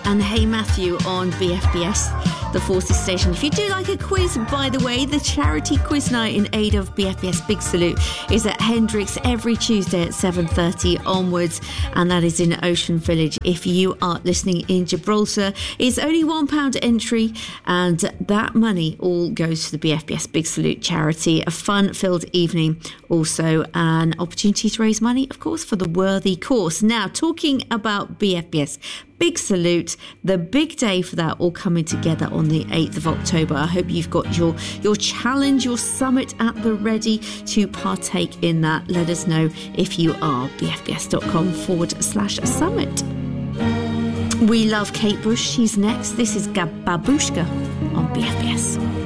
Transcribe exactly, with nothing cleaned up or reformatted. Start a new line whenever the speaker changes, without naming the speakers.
and Hey Matthew on B F B S, the Forces station. If you do like a quiz, by the way, the charity quiz night in aid of B F B S Big Salute is at Hendrix every Tuesday at seven thirty onwards, and that is in Ocean Village. If you are listening in Gibraltar, it's only one pound entry, and that money all goes to the B F B S Big Salute charity. A fun-filled evening, also an opportunity to raise money, of course, for the worthy cause. Now, talking about B F B S Big Salute, the big day for that all coming together on the eighth of October. I hope you've got your, your challenge, your summit at the ready to partake in that. Let us know if you are. bfbs.com forward slash summit. We love Kate Bush. She's next. This is Gab Babushka on B F B S.